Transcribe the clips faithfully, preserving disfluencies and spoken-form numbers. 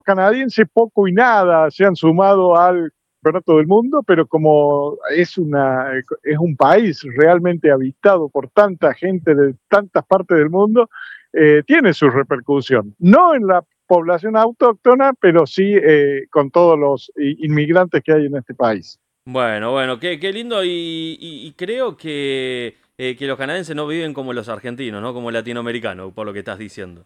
canadienses poco y nada se han sumado al campeonato del mundo, pero como es, una, es un país realmente habitado por tanta gente de tantas partes del mundo, eh, tiene su repercusión. No en la población autóctona, pero sí eh, con todos los inmigrantes que hay en este país. Bueno, bueno, qué, qué lindo y, y- y creo que, eh, que los canadienses no viven como los argentinos, ¿no? Como latinoamericanos, por lo que estás diciendo.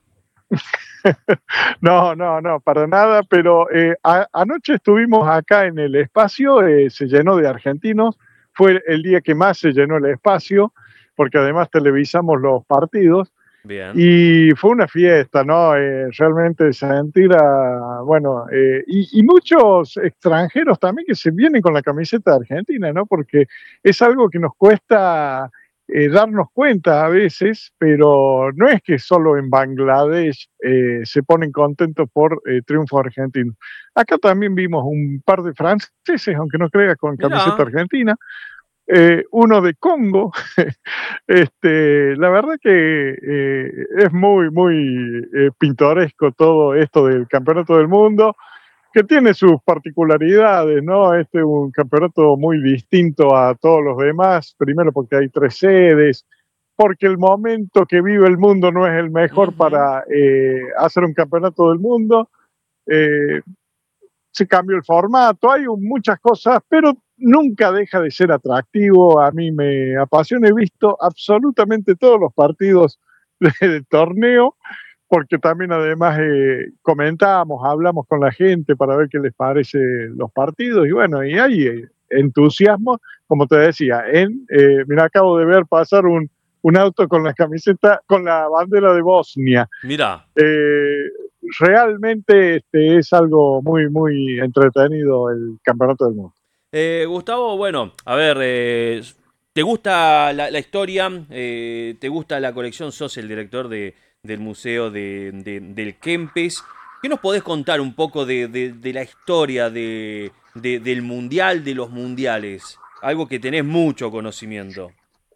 No, no, no, para nada, pero eh, a- anoche estuvimos acá en el espacio, eh, se llenó de argentinos, fue el día que más se llenó el espacio, porque además televisamos los partidos, Bien. y fue una fiesta, ¿no? Eh, realmente sentir a, bueno, eh, y, y muchos extranjeros también que se vienen con la camiseta de Argentina, ¿no? Porque es algo que nos cuesta eh, darnos cuenta a veces, pero no es que solo en Bangladesh eh, se ponen contentos por eh, triunfo argentino. Acá también vimos un par de franceses, aunque no creas, con camiseta Mirá. argentina, eh, uno de Congo. Este, la verdad que eh, es muy, muy eh, pintoresco todo esto del Campeonato del Mundo, que tiene sus particularidades, ¿no? Este es un campeonato muy distinto a todos los demás, primero porque hay tres sedes, porque el momento que vive el mundo no es el mejor Ujú. para eh, hacer un campeonato del mundo. Eh, Se cambió el formato, hay muchas cosas, pero nunca deja de ser atractivo. A mí me apasiona, he visto absolutamente todos los partidos del torneo, porque también además eh, comentamos, hablamos con la gente para ver qué les parece los partidos, y bueno, y hay eh, entusiasmo, como te decía, en, eh, mira, acabo de ver pasar un, un auto con la camiseta, con la bandera de Bosnia. Mirá. Eh, Realmente este, es algo muy, muy entretenido el Campeonato del Mundo. Eh, Gustavo, bueno, a ver, eh, ¿te gusta la, la historia? Eh, ¿te gusta la colección? Sos el director de, del Museo de, de- del Kempes. ¿Qué nos podés contar un poco de, de- de la historia de, de- del Mundial, de los Mundiales? Algo que tenés mucho conocimiento.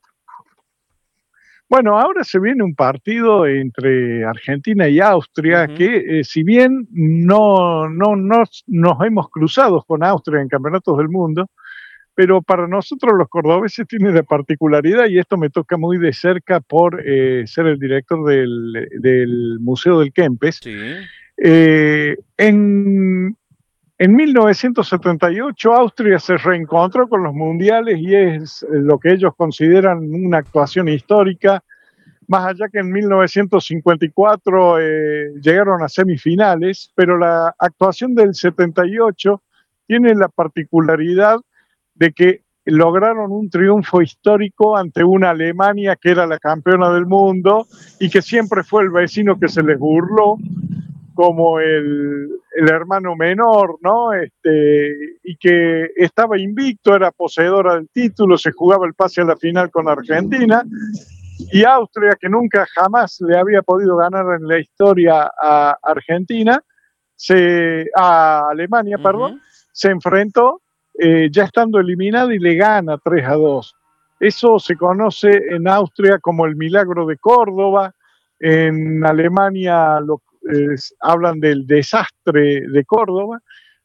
Bueno, ahora se viene un partido entre Argentina y Austria Ujú. que, eh, si bien no, no nos, nos hemos cruzado con Austria en campeonatos del mundo, pero para nosotros los cordobeses tiene la particularidad, y esto me toca muy de cerca por eh, ser el director del, del Museo del Kempes. Sí. Eh, en, en mil novecientos setenta y ocho Austria se reencontró con los mundiales y es lo que ellos consideran una actuación histórica, más allá que en mil novecientos cincuenta y cuatro eh, llegaron a semifinales, pero la actuación del setenta y ocho tiene la particularidad de que lograron un triunfo histórico ante una Alemania que era la campeona del mundo y que siempre fue el vecino que se les burló como el, el hermano menor, ¿no? Este, y que estaba invicto, era poseedora del título, se jugaba el pase a la final con Argentina, y Austria, que nunca jamás le había podido ganar en la historia a Argentina, se, a Alemania, perdón, Ujú. se enfrentó eh, ya estando eliminada y le gana tres a dos. Eso se conoce en Austria como el milagro de Córdoba, en Alemania lo, eh, hablan del desastre de Córdoba,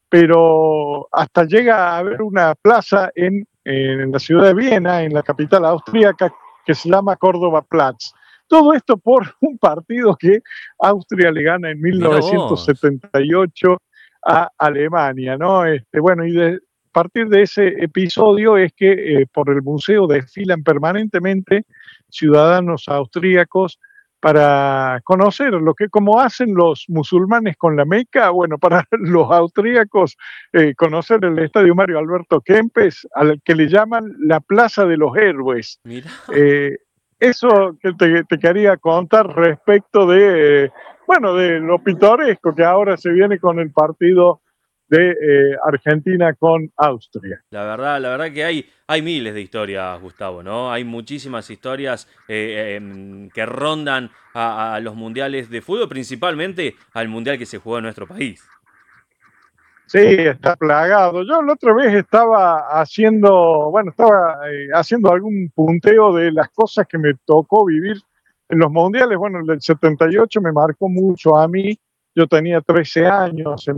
pero hasta llega a haber una plaza en, en la ciudad de Viena, en la capital austríaca, que se llama Córdoba Platz. Todo esto por un partido que Austria le gana en Mirá vos. mil novecientos setenta y ocho a Alemania, ¿no? Este, bueno, y de, a partir de ese episodio es que eh, por el museo desfilan permanentemente ciudadanos austríacos para conocer lo que, como hacen los musulmanes con la Meca, bueno, para los austríacos eh, conocer el estadio Mario Alberto Kempes, al que le llaman la Plaza de los Héroes. Mirá. Eh, Eso que te, te, quería contar respecto de, eh, bueno, de lo pintoresco que ahora se viene con el partido de eh, Argentina con Austria. La verdad, la verdad que hay, hay miles de historias, Gustavo, ¿no? Hay muchísimas historias eh, em, que rondan a, a los mundiales de fútbol, principalmente al mundial que se jugó en nuestro país. Sí, está plagado. Yo la otra vez estaba haciendo, bueno, estaba eh, haciendo algún punteo de las cosas que me tocó vivir en los mundiales. Bueno, el del setenta y ocho me marcó mucho a mí, yo tenía trece años.